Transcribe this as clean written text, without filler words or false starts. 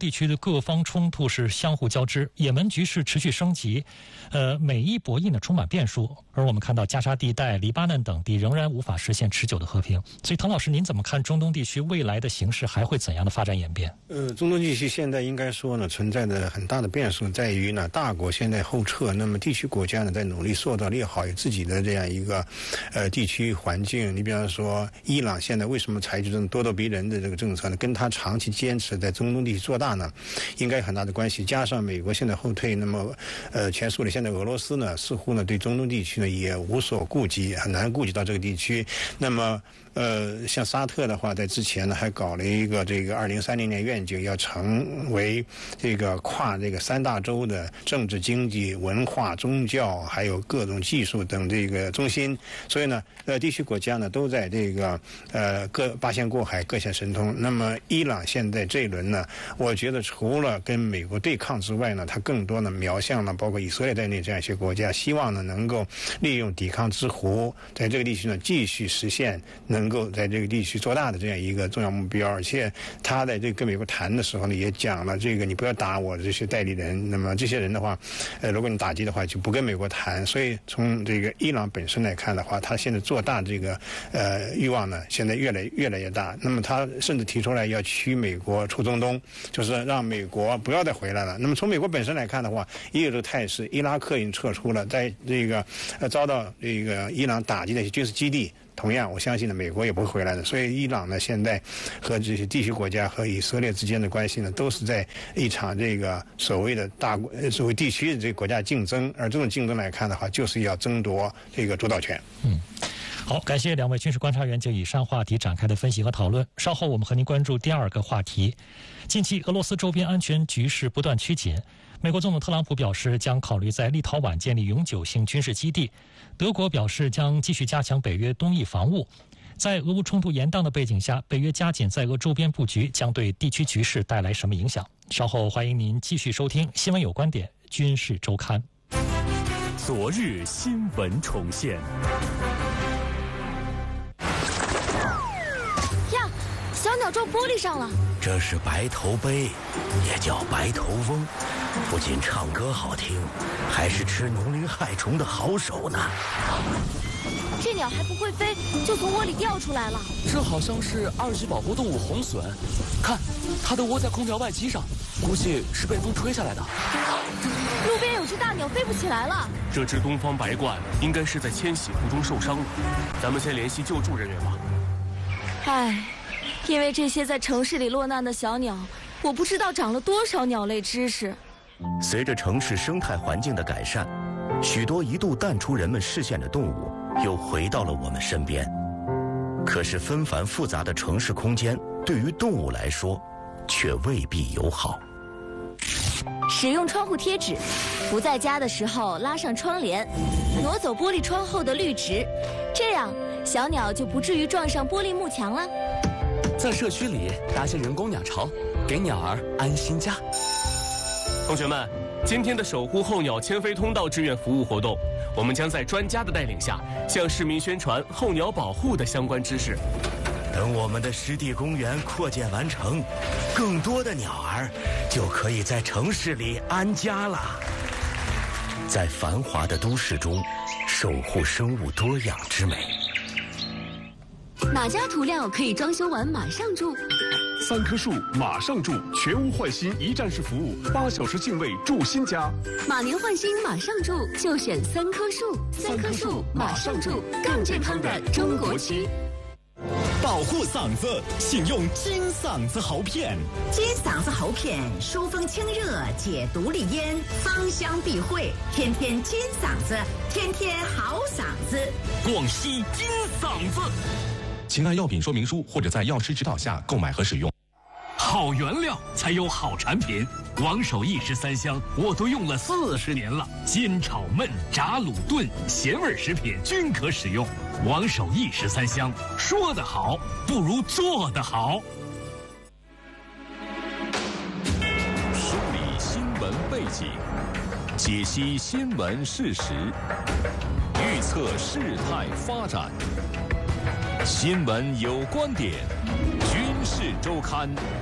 地区的各方冲突是相互交织，也门局势持续升级，美伊博弈呢充满变数。而我们看到加沙地带、黎巴嫩等地仍然无法实现持久的和平。所以，唐老师，您怎么看中东地区未来的形势还会怎样的发展演变？ 中东地区现在应该说呢，存在的很大的变数在于呢，大国现在后撤，那么地区国家呢在努力塑造利好自己的这样一个地区环境。你比方说，伊朗现在为什么采取这种咄咄逼人的这个政策呢？跟他长期坚持在中东地区做大呢，应该有很大的关系。加上美国现在后退，那么前苏联现在俄罗斯呢，似乎呢对中东地区呢也无所顾及，很难顾及到这个地区。那么像沙特的话，在之前呢还搞了一个这个2030年愿景，要成为这个跨这个3大洲的政治、经济、文化、宗教还有各种技术等这个中心。所以呢，地区国家呢都在这个各八仙过海，各显神通。那么伊朗现在这一轮呢，我觉得除了跟美国对抗之外呢，它更多呢瞄向了包括以色列在内这样一些国家，希望呢能够利用抵抗之弧，在这个地区呢继续实现能够在这个地区做大的这样一个重要目标。而且他在这个跟美国谈的时候呢，也讲了这个你不要打我的这些代理人，那么这些人的话，如果你打击的话，就不跟美国谈。所以从这个伊朗本身来看的话，他现在做大这个欲望呢，现在越来越大。那么他甚至提出来要驱美国出中东，就是让美国不要再回来了。那么从美国本身来看的话，也有这个态势，伊拉克已经撤出了，在这个遭到这个伊朗打击的一些军事基地。同样，我相信呢，美国也不会回来的。所以，伊朗呢，现在和这些地区国家和以色列之间的关系呢，都是在一场这个所谓的所谓地区的这个国家竞争。而这种竞争来看的话，就是要争夺这个主导权。 好，感谢两位军事观察员就以上话题展开的分析和讨论。稍后我们和您关注第二个话题。近期俄罗斯周边安全局势不断趋紧，美国总统特朗普表示将考虑在立陶宛建立永久性军事基地，德国表示将继续加强北约东翼防务。在俄乌冲突延宕的背景下，北约加紧在俄周边布局将对地区局势带来什么影响？稍后欢迎您继续收听《新闻有观点·军事周刊》。 昨日新闻重现。 小鸟撞玻璃上了， 这是白头鹎，也叫白头翁，不仅唱歌好听，还是吃农林害虫的好手呢。 这鸟还不会飞，就从窝里掉出来了。 这好像是2级保护动物红隼，看，它的窝在空调外机上，估计是被风吹下来的。 路边有只大鸟飞不起来了。 这只东方白鹳应该是在迁徙途中受伤了，咱们先联系救助人员吧。 唉。因为这些在城市里落难的小鸟，我不知道长了多少鸟类知识。 随着城市生态环境的改善，许多一度淡出人们视线的动物又回到了我们身边。可是纷繁复杂的城市空间对于动物来说却未必友好。 使用窗户贴纸，不在家的时候拉上窗帘，挪走玻璃窗后的绿植，这样小鸟就不至于撞上玻璃幕墙了。 在社区里搭些人工鸟巢，给鸟儿安心家。 同学们，今天的守护候鸟迁飞通道志愿服务活动，我们将在专家的带领下，向市民宣传候鸟保护的相关知识。 等我们的湿地公园扩建完成，更多的鸟儿就可以在城市里安家了。在繁华的都市中，守护生物多样之美。 哪家涂料可以装修完马上住 ？3棵树马上住，全屋换新一站式服务，8小时净位住新家。 马年换新马上住，就选3棵树。3棵树马上住，更健康的中国区。 保护嗓子，请用金嗓子喉片。 金嗓子喉片疏风清热，解毒利咽，芳香避秽，天天金嗓子，天天好嗓子。 广西金嗓子。请按药品说明书或者在药师指导下购买和使用。 好原料才有好产品，王守义13香我都用了40年了，煎炒焖炸卤炖咸味食品均可使用。王守义13香，说得好不如做得好。 梳理新闻背景，解析新闻事实，预测事态发展。新闻有观点，军事周刊